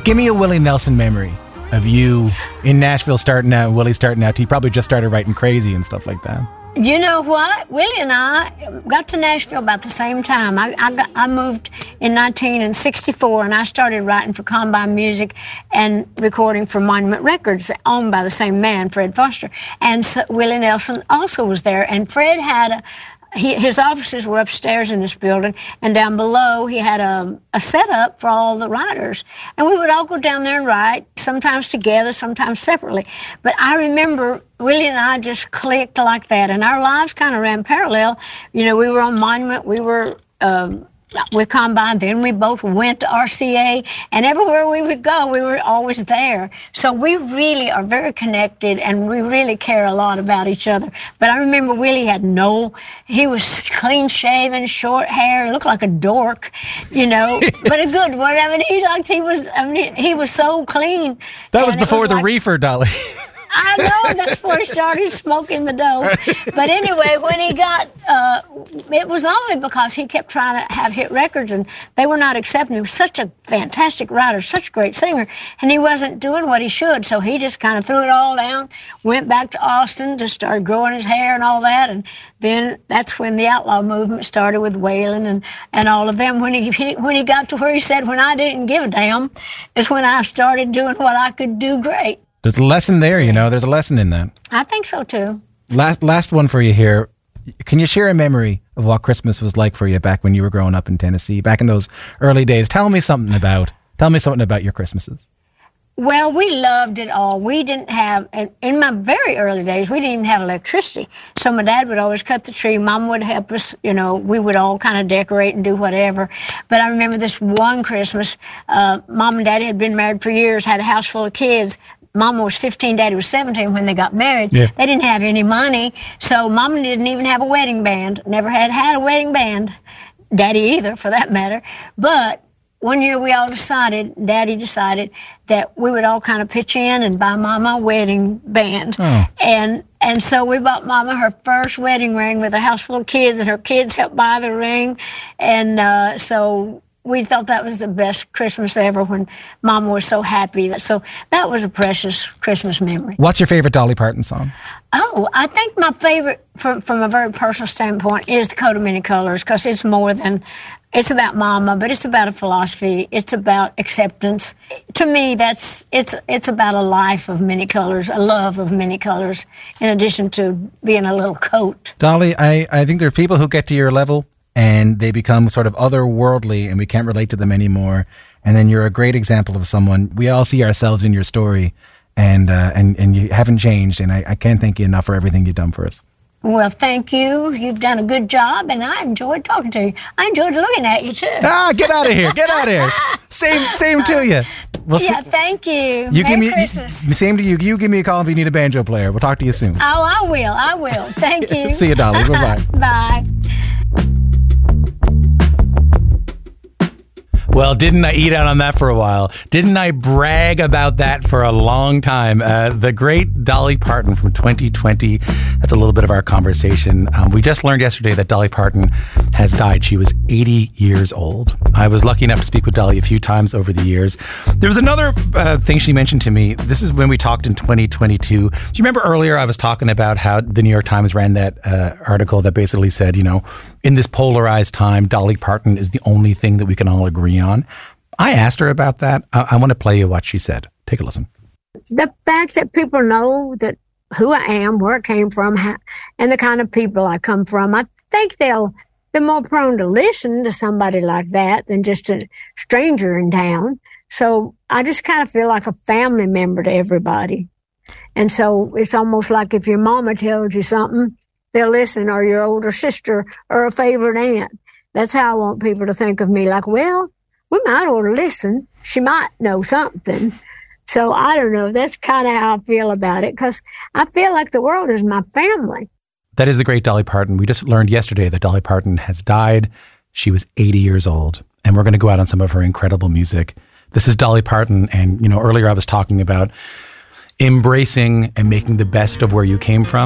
Give me a Willie Nelson memory of you in Nashville starting out, and Willie starting out. He probably just started writing Crazy and stuff like that. You know what? Willie and I got to Nashville about the same time. I moved in 1964, and I started writing for Combine Music and recording for Monument Records, owned by the same man, Fred Foster. And so Willie Nelson also was there. And Fred had his offices were upstairs in this building, and down below he had a setup for all the writers. And we would all go down there and write, sometimes together, sometimes separately. But I remember Willie and I just clicked like that, and our lives kind of ran parallel. You know, we were on Monument, we were with Combine, then we both went to RCA, and everywhere we would go, we were always there. So we really are very connected, and we really care a lot about each other. But I remember Willie he was clean shaven, short hair, looked like a dork, you know, but a good one. I mean, he was so clean. That was before the reefer, Dolly. I know, that's before he started smoking the dope. But anyway, when he got, it was only because he kept trying to have hit records, and they were not accepting him. He was such a fantastic writer, such a great singer, and he wasn't doing what he should. So he just kind of threw it all down, went back to Austin, just started growing his hair and all that. And then that's when the outlaw movement started with Waylon and all of them. When he got to where he said, when I didn't give a damn, is when I started doing what I could do great. There's a lesson there, you know. There's a lesson in that. I think so, too. Last one for you here. Can you share a memory of what Christmas was like for you back when you were growing up in Tennessee, back in those early days? Tell me something about your Christmases. Well, we loved it all. We didn't have, in my very early days, we didn't even have electricity. So my dad would always cut the tree. Mom would help us, you know, we would all kind of decorate and do whatever. But I remember this one Christmas, Mom and Daddy had been married for years, had a house full of kids. Mama was 15, Daddy was 17 when they got married. Yeah. They didn't have any money, so Mama didn't even have a wedding band. Never had a wedding band. Daddy either, for that matter. But one year we all decided, Daddy decided, that we would all kind of pitch in and buy Mama a wedding band. Oh. And so we bought Mama her first wedding ring with a house full of kids, and her kids helped buy the ring. And so we thought that was the best Christmas ever when Mama was so happy. So that was a precious Christmas memory. What's your favorite Dolly Parton song? Oh, I think my favorite, from a very personal standpoint, is The Coat of Many Colors, because it's more than, it's about Mama, but it's about a philosophy. It's about acceptance. To me, it's about a life of many colors, a love of many colors, in addition to being a little coat. Dolly, I think there are people who get to your level and they become sort of otherworldly, and we can't relate to them anymore. And then you're a great example of someone. We all see ourselves in your story, and you haven't changed. And I can't thank you enough for everything you've done for us. Well, thank you. You've done a good job, and I enjoyed talking to you. I enjoyed looking at you, too. Get out of here. Get out of here. Same to you. Thank you. Merry Christmas. Same to you. You give me a call if you need a banjo player. We'll talk to you soon. Oh, I will. Thank you. See you, Dolly. Bye-bye. Bye. Well, didn't I eat out on that for a while? Didn't I brag about that for a long time? The great Dolly Parton from 2020. That's a little bit of our conversation. We just learned yesterday that Dolly Parton has died. She was 80 years old. I was lucky enough to speak with Dolly a few times over the years. There was another thing she mentioned to me. This is when we talked in 2022. Do you remember earlier I was talking about how the New York Times ran that article that basically said, you know, in this polarized time, Dolly Parton is the only thing that we can all agree on. I asked her about that. I want to play you what she said. Take a listen. The fact that people know that who I am, where I came from, and the kind of people I come from, I think they're more prone to listen to somebody like that than just a stranger in town. So I just kind of feel like a family member to everybody. And so it's almost like if your mama tells you something, they'll listen, or your older sister or a favorite aunt. That's how I want people to think of me, like, well, we might ought to listen. She might know something. So I don't know. That's kind of how I feel about it, because I feel like the world is my family. That is the great Dolly Parton. We just learned yesterday that Dolly Parton has died. She was 80 years old, and we're going to go out on some of her incredible music. This is Dolly Parton, and, you know, earlier I was talking about embracing and making the best of where you came from.